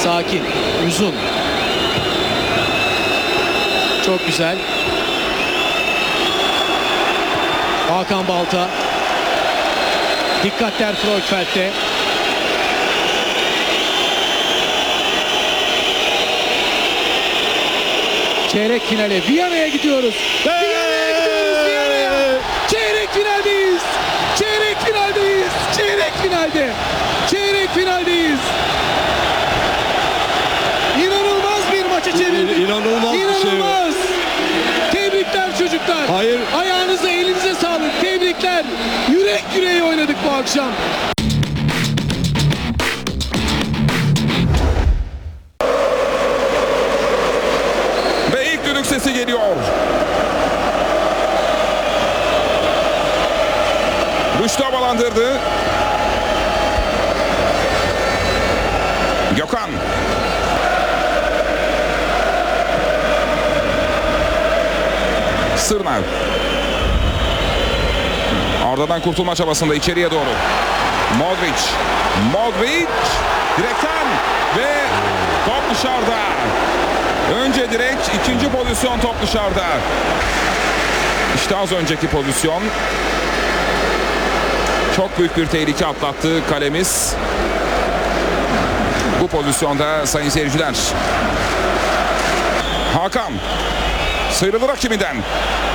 Sakin. Uzun. Çok güzel. Hakan Balta. Dikkatler Freufeld'de. Çeyrek finale Viyana'ya gidiyoruz. Viyana'ya gidiyoruz, Viyana'ya. Çeyrek finaldeyiz. Çeyrek finaldeyiz. Çeyrek finalde. Çeyrek finaldeyiz. İnanılmaz bir maça çevirdik. İnanılmaz bir şey. İnanılmaz. Tebrikler çocuklar. Hayır. Ayağınıza, elinize sağlık. Tebrikler. Yürek yüreğe oynadık bu akşam. Ve ilk düdük sesi geliyor. Rüştü havalandırdı. Gökhan. Sırnav. Arda'dan kurtulma çabasında içeriye doğru. Modric. Modric. Direkten ve top dışarıda. Önce direk, ikinci pozisyon top dışarıda. İşte az önceki pozisyon. Çok büyük bir tehlike atlattı kalemiz. Bu pozisyonda sayın seyirciler. Hakan sıyrılır rakibinden.